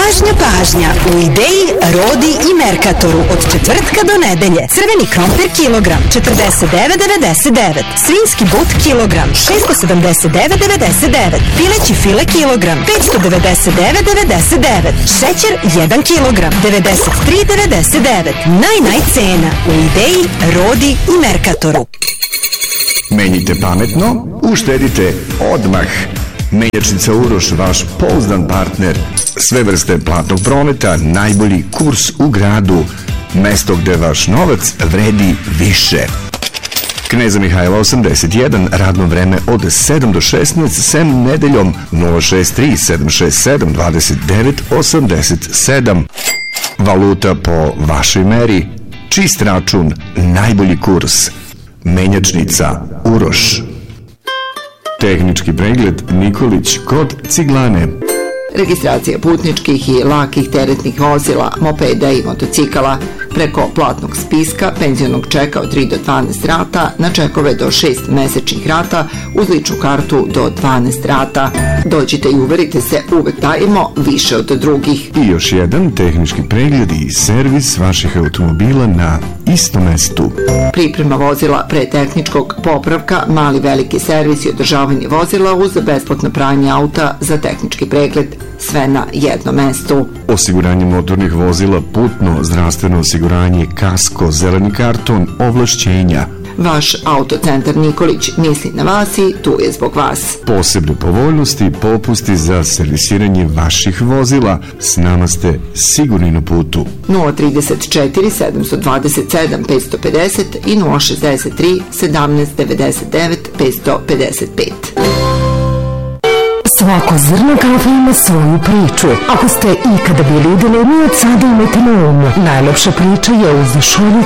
Pažnja, pažnja, u Ideji, Rodi i Merkatoru od četvrtka do nedelje. Crveni krompir kilogram 49,99, svinjski but kilogram 679,99, pileći file kilogram 599,99, šećer 1 kilogram 93,99. Naj cena u Ideji, Rodi i Merkatoru. Menjite pametno, uštedite odmah. Menjačnica Uroš, vaš pouzdan partner. Sve vrste platnog prometa, najbolji kurs u gradu. Mesto gde vaš novac vredi više. Kneza Mihajla 81, radno vreme od 7 do 16, sem nedeljom 063 767 2987. Valuta po vašoj meri. Čist račun, najbolji kurs. Menjačnica Uroš. Tehnički pregled Nikolić kod Ciglane. Registracija putničkih i lakih teretnih vozila, mopeda i motocikala preko platnog spiska, penzionog čeka od 3 do 12 rata, na čekove do 6 mesečnih rata, uz ličnu kartu do 12 rata. Dođite i uverite se, uvek dajemo više od drugih. I još jedan tehnički pregled i servis vaših automobila na istom mestu. Priprema vozila pre tehničkog popravka, mali veliki servis i održavanje vozila uz besplatno pranje auta za tehnički pregled. Sve na jednom mestu. Osiguranje motornih vozila, putno, zdravstveno osiguranje, kasko, zeleni karton, ovlašćenja. Vaš autocentar Nikolić misli na vas i tu je zbog vas. Posebne povoljnosti i popusti za servisiranje vaših vozila. S nama ste sigurni na putu. 034 727 550 i 063 17 99 555. Svako zrno kafe ima svoju priču. Ako ste ikada bili u dilemi, od sada imajte na umu. Najlepša priča je uz šolju